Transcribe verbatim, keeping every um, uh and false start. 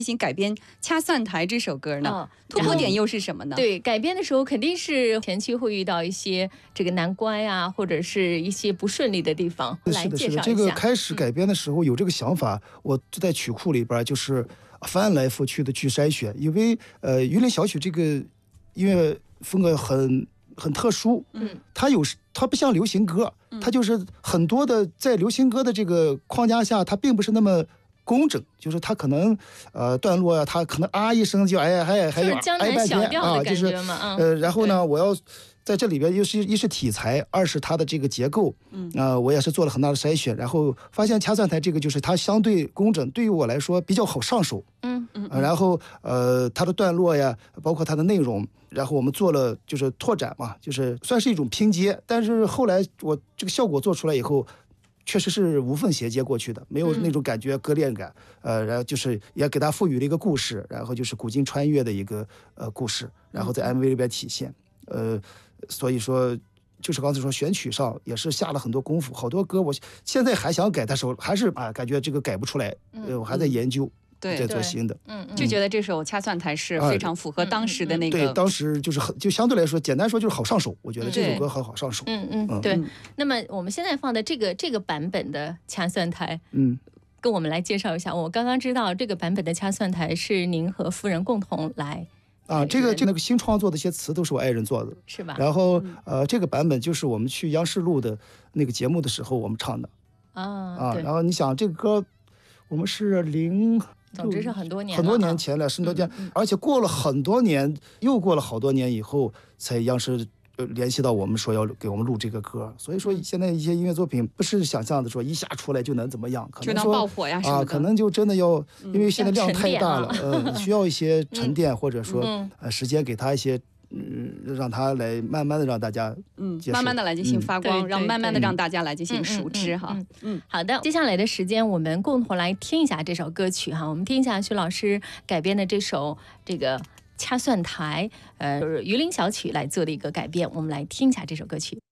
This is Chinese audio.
行改编《掐蒜台》这首歌呢？ 哦、 突破点又是什么呢？ 对，改编的时候肯定是前期会遇到一些这个难关啊，或者是一些不顺利的地方。来介绍一下。 这个开始改编的时候有这个想法，嗯、我就在曲库里边就是翻来覆去的去筛选，因为呃，《榆林小曲》这个音乐风格很很特殊，嗯，它有它不像流行歌，它就是很多的在流行歌的这个框架下，它并不是那么工整，就是它可能呃段落啊，它可能啊一声就哎还还有哎半天啊，就是呃，然后呢，我要在这里边又是一是题材，二是它的这个结构，嗯啊、呃，我也是做了很大的筛选，然后发现掐蒜台这个就是它相对工整，对于我来说比较好上手，嗯嗯、呃，然后呃它的段落呀，包括它的内容，然后我们做了就是拓展嘛，就是算是一种拼接，但是后来我这个效果做出来以后。确实是无缝衔接过去的，没有那种感觉割裂感，嗯、呃，然后就是也给它赋予了一个故事，然后就是古今穿越的一个呃故事，然后在 M V 里边体现，呃，所以说就是刚才说选曲上也是下了很多功夫，好多歌我现在还想改的时候，还是啊感觉这个改不出来，呃，我还在研究。 对， 在做新的， 嗯，就觉得这首《掐蒜台》是非常符合当时的那个， 嗯、对，当时就是很，就相对来说，简单说就是好上手。我觉得这首歌很好上手。 嗯嗯，嗯对。那么我们现在放的这个这个版本的《掐蒜台》，嗯，跟我们来介绍一下。我刚刚知道这个版本的《掐蒜台》是您和夫人共同来。 啊，这个这那个新创作的一些词都是我爱人做的， 是吧？ 然后呃，这个版本就是我们去央视录的那个节目的时候我们唱的。 啊啊，然后你想这个歌，我们是零。 总之是很多年很多年前了，十多年，嗯嗯、而且过了很多年，又过了好多年以后，才央视联系到我们说要给我们录这个歌。所以说，现在一些音乐作品不是想象的说一下出来就能怎么样，可能说就能爆火呀什么的啊，可能就真的要，因为现在量太大了，嗯、呃，需要一些沉淀，或者说呃时间给他一些。嗯，让他来慢慢的让大家嗯，慢慢的来进行发光， 嗯、 让慢慢的让大家来进行熟知哈。 嗯，嗯好的，接下来的时间我们共同来听一下这首歌曲哈，我们听一下徐老师改编的这首这个《掐蒜台》，呃，就是榆林小曲来做的一个改编，我们来听一下这首歌曲。